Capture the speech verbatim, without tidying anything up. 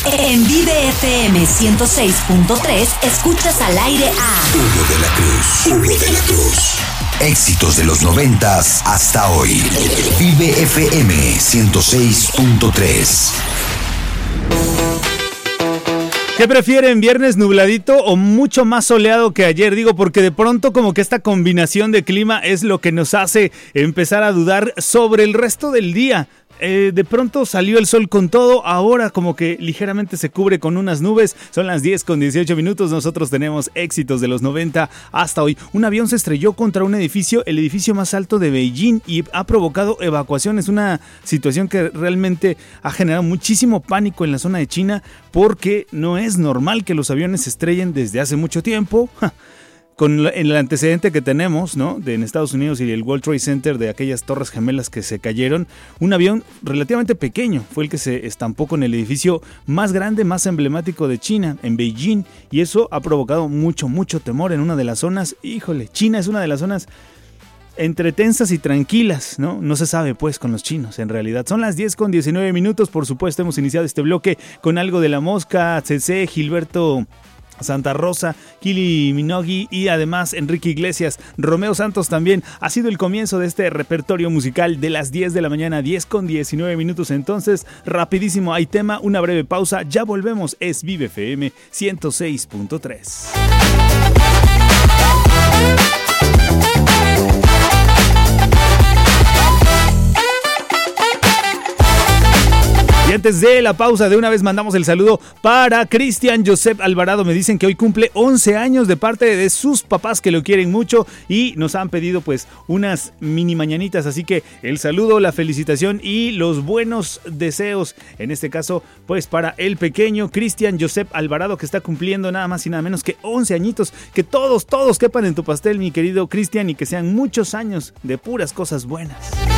En Vive F M ciento seis punto tres escuchas al aire a Hugo de la Cruz. Hugo de la Cruz. Éxitos de los noventas hasta hoy. Vive F M ciento seis punto tres. ¿Qué prefieren, viernes nubladito o mucho más soleado que ayer? Digo, porque de pronto como que esta combinación de clima es lo que nos hace empezar a dudar sobre el resto del día. Eh, de pronto salió el sol con todo, ahora como que ligeramente se cubre con unas nubes. Son las diez con dieciocho minutos, nosotros tenemos éxitos de los noventa hasta hoy. Un avión se estrelló contra un edificio, el edificio más alto de Beijing, y ha provocado evacuaciones, una situación que realmente ha generado muchísimo pánico en la zona de China, porque no es normal que los aviones se estrellen desde hace mucho tiempo. Con el antecedente que tenemos, ¿no?, de en Estados Unidos y el World Trade Center, de aquellas torres gemelas que se cayeron, un avión relativamente pequeño fue el que se estampó con el edificio más grande, más emblemático de China, en Beijing, y eso ha provocado mucho, mucho temor en una de las zonas. Híjole, China es una de las zonas entre tensas y tranquilas, ¿no? No se sabe, pues, con los chinos, en realidad. Son las diez con diecinueve minutos, por supuesto, hemos iniciado este bloque con algo de La Mosca, C C, Gilberto Santa Rosa, Kylie Minogue y además Enrique Iglesias. Romeo Santos también. Ha sido el comienzo de este repertorio musical de las diez de la mañana, diez con diecinueve minutos. Entonces, rapidísimo, hay tema, una breve pausa, ya volvemos. Es Vive F M ciento seis punto tres. Y antes de la pausa, de una vez mandamos el saludo para Cristian Josep Alvarado. Me dicen que hoy cumple once años de parte de sus papás, que lo quieren mucho, y nos han pedido pues unas mini mañanitas. Así que el saludo, la felicitación y los buenos deseos, en este caso pues para el pequeño Cristian Josep Alvarado, que está cumpliendo nada más y nada menos que once añitos. Que todos, todos quepan en tu pastel, mi querido Cristian, y que sean muchos años de puras cosas buenas.